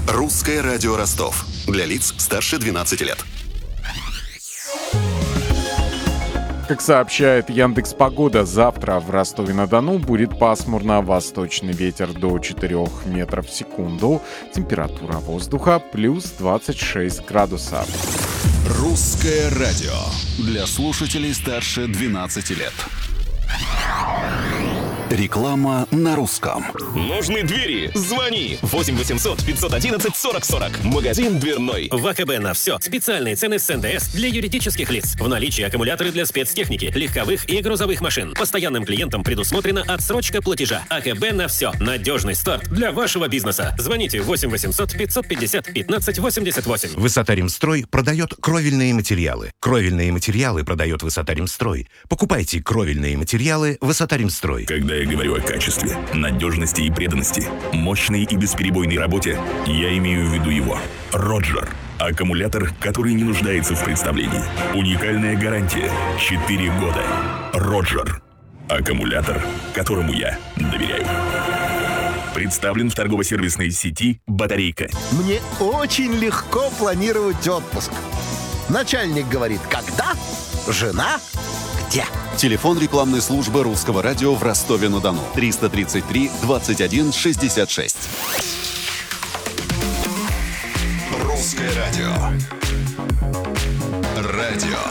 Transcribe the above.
Русское радио Ростов. Для лиц старше 12 лет. Как сообщает Яндекс.Погода, завтра в Ростове-на-Дону будет пасмурно, восточный ветер до 4 метров в секунду, температура воздуха плюс 26 градусов. Русское радио. Для слушателей старше 12 лет. Реклама на русском. Нужны двери? Звони 8 800 511 40 40. Магазин дверной. В АКБ на все. Специальные цены с НДС для юридических лиц. В наличии аккумуляторы для спецтехники, легковых и грузовых машин. Постоянным клиентам предусмотрена отсрочка платежа. АКБ на все. Надежный старт для вашего бизнеса. Звоните 8 800 550 15 88. Высота-Ремстрой продает кровельные материалы. Кровельные материалы продает Высота-Ремстрой. Покупайте кровельные материалы Высота-Ремстрой. Когда я говорю о качестве, надежности и преданности, мощной и бесперебойной работе, я имею в виду его. Роджер. Аккумулятор, который не нуждается в представлении. Уникальная гарантия. 4 года. Роджер. Аккумулятор, которому я доверяю. Представлен в торгово-сервисной сети «Батарейка». Мне очень легко планировать отпуск. Начальник говорит, когда? Жена? Где? Телефон рекламной службы Русского радио в Ростове-на-Дону. 333 21 66. Русское радио. Радио